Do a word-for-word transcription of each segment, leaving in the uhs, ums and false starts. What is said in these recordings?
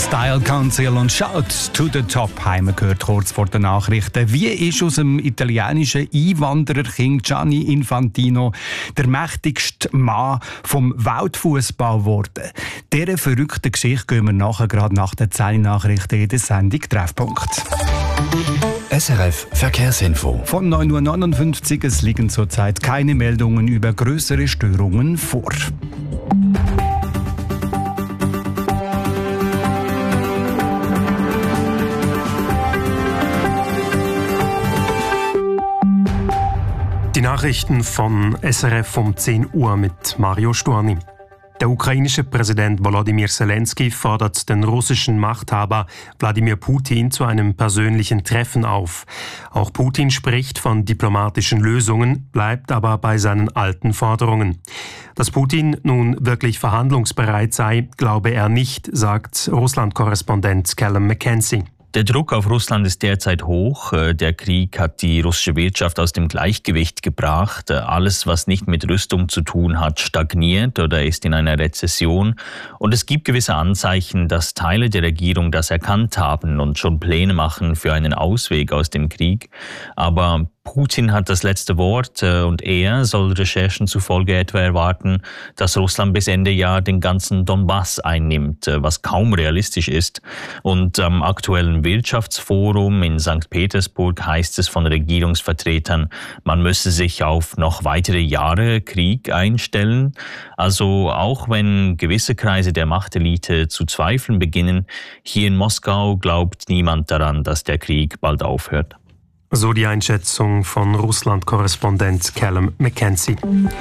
Style Council und Shout to the Top haben wir gehört, kurz vor den Nachrichten. Wie ist aus dem italienischen Einwandererking Gianni Infantino der mächtigste Mann vom Weltfußball geworden? Dieser verrückten Geschichte gehen wir nachher gerade nach den zehn Nachrichten in der Sendung Treffpunkt. S R F Verkehrsinfo. Von neun Uhr neunundfünfzig, es liegen zurzeit keine Meldungen über größere Störungen vor. Die Nachrichten von S R F um zehn Uhr mit Mario Storni. Der ukrainische Präsident Volodymyr Zelensky fordert den russischen Machthaber Wladimir Putin zu einem persönlichen Treffen auf. Auch Putin spricht von diplomatischen Lösungen, bleibt aber bei seinen alten Forderungen. Dass Putin nun wirklich verhandlungsbereit sei, glaube er nicht, sagt Russland-Korrespondent Callum McKenzie. Der Druck auf Russland ist derzeit hoch. Der Krieg hat die russische Wirtschaft aus dem Gleichgewicht gebracht. Alles, was nicht mit Rüstung zu tun hat, stagniert oder ist in einer Rezession. Und es gibt gewisse Anzeichen, dass Teile der Regierung das erkannt haben und schon Pläne machen für einen Ausweg aus dem Krieg. Aber Putin hat das letzte Wort und er soll Recherchen zufolge etwa erwarten, dass Russland bis Ende Jahr den ganzen Donbass einnimmt, was kaum realistisch ist. Und am aktuellen Wirtschaftsforum in Sankt Petersburg heißt es von Regierungsvertretern, man müsse sich auf noch weitere Jahre Krieg einstellen. Also auch wenn gewisse Kreise der Machtelite zu zweifeln beginnen, hier in Moskau glaubt niemand daran, dass der Krieg bald aufhört. So die Einschätzung von Russland-Korrespondent Callum McKenzie.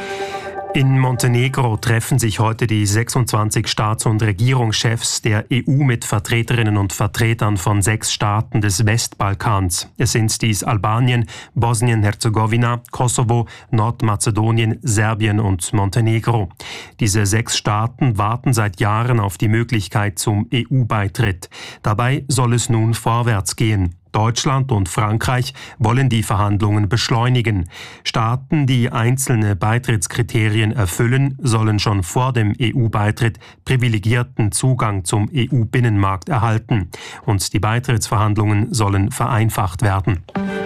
In Montenegro treffen sich heute die sechsundzwanzig Staats- und Regierungschefs der E U mit Vertreterinnen und Vertretern von sechs Staaten des Westbalkans. Es sind dies Albanien, Bosnien-Herzegowina, Kosovo, Nordmazedonien, Serbien und Montenegro. Diese sechs Staaten warten seit Jahren auf die Möglichkeit zum E U-Beitritt. Dabei soll es nun vorwärts gehen. Deutschland und Frankreich wollen die Verhandlungen beschleunigen. Staaten, die einzelne Beitrittskriterien erfüllen, sollen schon vor dem E U-Beitritt privilegierten Zugang zum E U-Binnenmarkt erhalten. Und die Beitrittsverhandlungen sollen vereinfacht werden.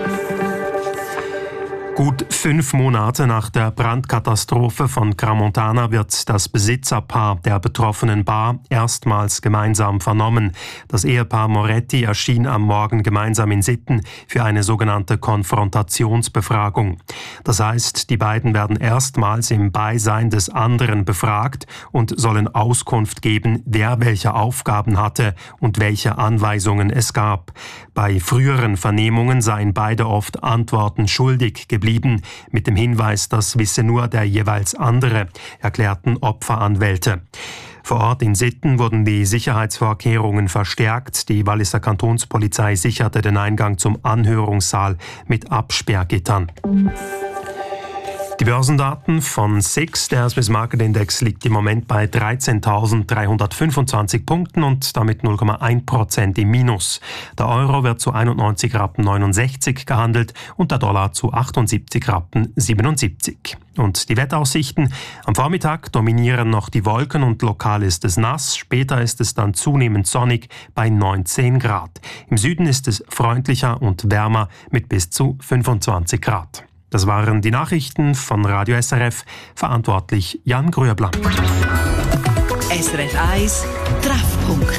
Gut fünf Monate nach der Brandkatastrophe von Crans-Montana wird das Besitzerpaar der betroffenen Bar erstmals gemeinsam vernommen. Das Ehepaar Moretti erschien am Morgen gemeinsam in Sitten für eine sogenannte Konfrontationsbefragung. Das heißt, die beiden werden erstmals im Beisein des anderen befragt und sollen Auskunft geben, wer welche Aufgaben hatte und welche Anweisungen es gab. Bei früheren Vernehmungen seien beide oft Antworten schuldig geblieben. Mit dem Hinweis, das wisse nur der jeweils andere, erklärten Opferanwälte. Vor Ort in Sitten wurden die Sicherheitsvorkehrungen verstärkt. Die Walliser Kantonspolizei sicherte den Eingang zum Anhörungssaal mit Absperrgittern. Die Börsendaten von S I X, der Swiss Market Index, liegt im Moment bei dreizehntausenddreihundertfünfundzwanzig Punkten und damit null Komma eins Prozent im Minus. Der Euro wird zu einundneunzig Rappen neunundsechzig gehandelt und der Dollar zu achtundsiebzig Rappen siebenundsiebzig. Und die Wetteraussichten: Am Vormittag dominieren noch die Wolken und lokal ist es nass. Später ist es dann zunehmend sonnig bei neunzehn Grad. Im Süden ist es freundlicher und wärmer mit bis zu fünfundzwanzig Grad. Das waren die Nachrichten von Radio S R F, verantwortlich Jan Grüeblank. S R F eins Treffpunkt.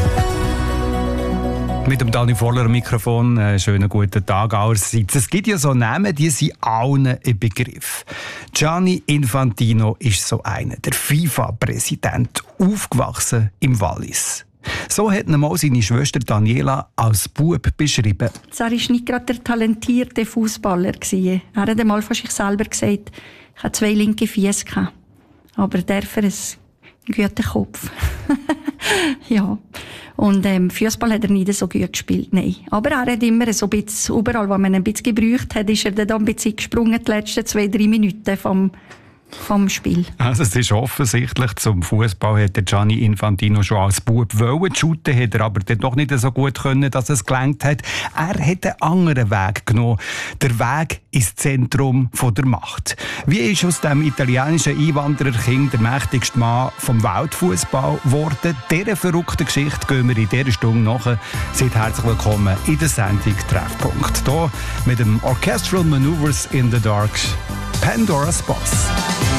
Mit dem Dani Voller am Mikrofon, einen schönen guten Tag allerseits. Es gibt ja so Namen, die sind allen ein Begriff. Gianni Infantino ist so einer, der FIFA-Präsident, aufgewachsen im Wallis. So hat ihn mal seine Schwester Daniela als Bub beschrieben. Er war nicht gerade der talentierte Fußballer. Er hat einmal von sich selber gesagt, ich hatte zwei linke Füße, aber dafür einen guten Kopf. Ja. Und ähm, Fußball hat er nicht so gut gespielt, nein. Aber er hat immer so ein bisschen, überall, wo man ein bisschen gebraucht hat, ist er dann ein bisschen gesprungen, die letzten zwei, drei Minuten vom vom Spiel. Also es ist offensichtlich, zum Fußball hätte Gianni Infantino schon als Bub wollen shooten, hat er aber dann doch nicht so gut können, dass es gelangt hat. Er hat einen anderen Weg genommen. Der Weg ins Zentrum von der Macht. Wie ist aus dem italienischen Einwandererkind der mächtigste Mann vom Weltfußball geworden? Dieser verrückten Geschichte gehen wir in dieser Stunde nach. Seid herzlich willkommen in der Sendung Treffpunkt. Hier mit dem Orchestral Maneuvers in the Dark, Pandora's Box.